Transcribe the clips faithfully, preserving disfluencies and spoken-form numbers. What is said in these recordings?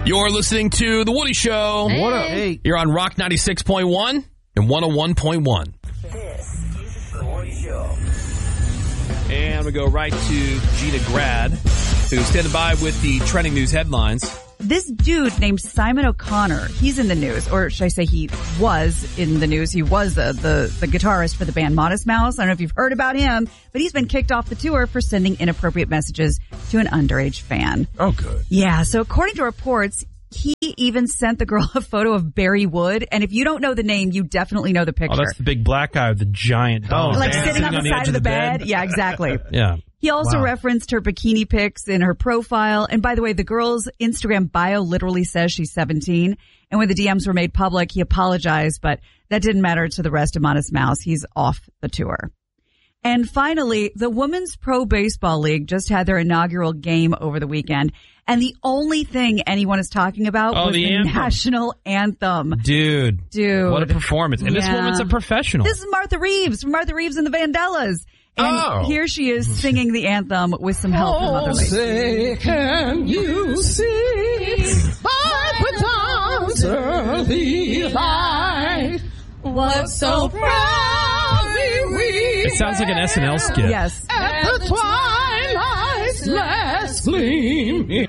You're listening to The Woody Show. Hey. What up? Hey. You're on Rock ninety-six point one and one oh one point one. This is The Woody Show. And we go right to Gina Grad, who's standing by with the trending news headlines. This dude named Simon O'Connor, he's in the news, or should I say he was in the news. He was the, the, the guitarist for the band Modest Mouse. I don't know if you've heard about him, but he's been kicked off the tour for sending inappropriate messages to an underage fan. Oh, good. Yeah, so according to reports, he even sent the girl a photo of Barry Wood. And if you don't know the name, you definitely know the picture. Oh, that's the big black guy with the giant dog. like man. sitting on the edge side of the bed. bed. Yeah, exactly. Yeah. He also Wow. referenced her bikini pics in her profile. And by the way, the girl's Instagram bio literally says she's seventeen. And when the D Ms were made public, he apologized, but that didn't matter to the rest of Modest Mouse. He's off the tour. And finally, the Women's Pro Baseball League just had their inaugural game over the weekend. And the only thing anyone is talking about Oh, was the the, anthem. national anthem. Dude. Dude. What a performance. And this Yeah. woman's a professional. This is Martha Reeves from Martha Reeves and the Vandellas. And Oh. here she is singing the anthem with some help from other ladies. Say, can you see by the dawn's early light what so proudly we It sounds like an S N L skit. Yes. at the twilight's last gleam.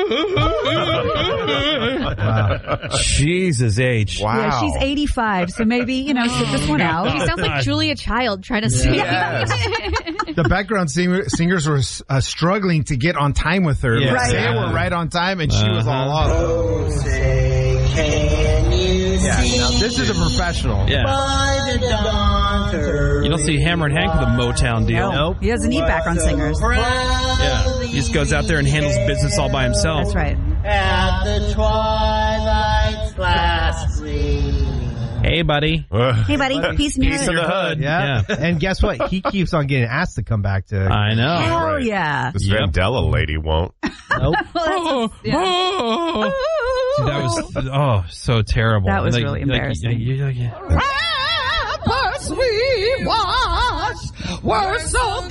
Wow. Jesus H. Wow. Yeah, she's eighty-five, so maybe, you know, sit this one out. She sounds like Julia Child trying to sing. The background singer, singers were uh, struggling to get on time with her. Yeah. But Right. They were right on time, and she was all off. Oh, say, can you Yeah, see now this is a professional. Yeah. by the dawn's early You don't see Hammer and Hank with a Motown deal. Nope. He doesn't need background singers. Yeah. He just goes out there and handles business all by himself. That's right. At the twilight's last gleam. Hey, buddy. Hey, buddy. Peace in your Peace in the hood. Yeah. Yeah. And guess what? He keeps on getting asked to come back to. I know. Hell Right. yeah. This Yep. Vandella lady won't. Nope. Well, that's- yeah. Oh. Dude, that was, oh, so terrible. That was Like- really like, embarrassing. yeah, yeah, yeah. Rappers we watched were so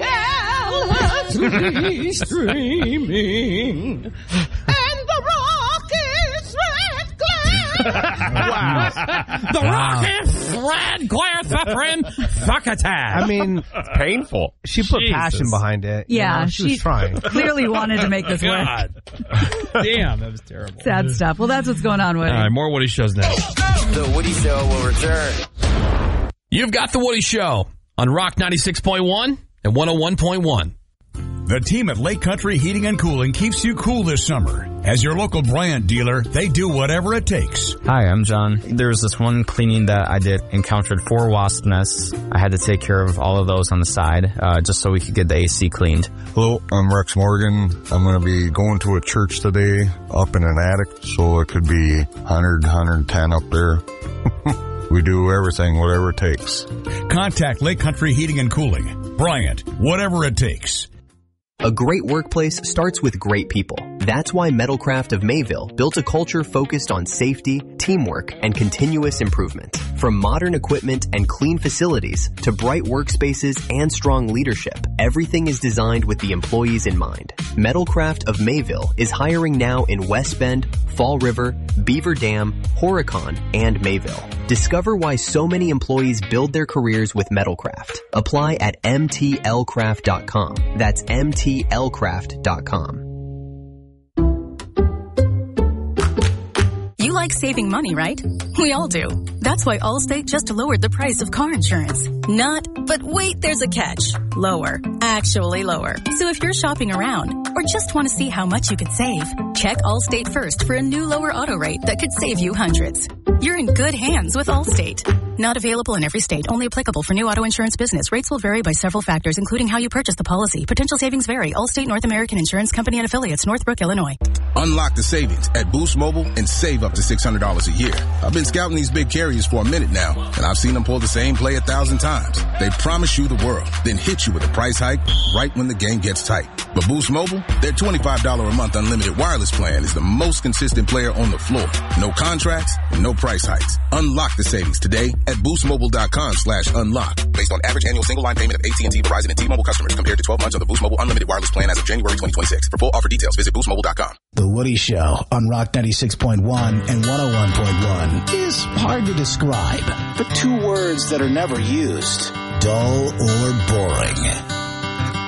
gallantly streaming, and the rockets red glare. Wow. The Wow. rockets, red glare, suffering, fuck attack. I mean, It's painful. she put Jesus. passion behind it. you Yeah, know, she, she- was trying. Clearly wanted to make this work. God. Damn, that was terrible. Sad stuff. Well, that's what's going on with All right, it. more Woody Shows next. The Woody Show will return. You've got The Woody Show on Rock ninety-six point one and one oh one point one. The team at Lake Country Heating and Cooling keeps you cool this summer. As your local Bryant dealer, they do whatever it takes. Hi, I'm John. There was this one cleaning that I did, encountered four wasp nests. I had to take care of all of those on the side, uh, just so we could get the A C cleaned. Hello, I'm Rex Morgan. I'm going to be going to a church today up in an attic, so it could be one hundred, one hundred ten up there. We do everything, whatever it takes. Contact Lake Country Heating and Cooling. Bryant, whatever it takes. A great workplace starts with great people. That's why Metalcraft of Mayville built a culture focused on safety, teamwork, and continuous improvement. From modern equipment and clean facilities to bright workspaces and strong leadership, everything is designed with the employees in mind. Metalcraft of Mayville is hiring now in West Bend, Fall River, Beaver Dam, Horicon, and Mayville. Discover why so many employees build their careers with Metalcraft. Apply at m t l craft dot com. That's m t l craft dot com. You like saving money, right? We all do. That's why Allstate just lowered the price of car insurance. Not, but wait, there's a catch. Lower. Actually lower. So if you're shopping around or just want to see how much you could save, check Allstate first for a new lower auto rate that could save you hundreds. You're in good hands with Allstate. Not available in every state. Only applicable for new auto insurance business. Rates will vary by several factors, including how you purchase the policy. Potential savings vary. Allstate North American Insurance Company and Affiliates, Northbrook, Illinois. Unlock the savings at Boost Mobile and save up to six hundred dollars a year. I've been scouting these big carriers for a minute now, and I've seen them pull the same play a thousand times. They promise you the world, then hit you with a price hike right when the game gets tight. But Boost Mobile, their twenty-five dollars a month unlimited wireless plan is the most consistent player on the floor. No contracts and no price hikes. Unlock the savings today at boostmobile.com slash unlock. Based on average annual single line payment of A T and T, Verizon, and T-Mobile customers compared to twelve months of the Boost Mobile unlimited wireless plan as of January twenty twenty-six. For full offer details, visit boost mobile dot com. The Woody Show on Rock ninety-six point one and one oh one point one is hard to describe, but two words that are never used, dull or boring.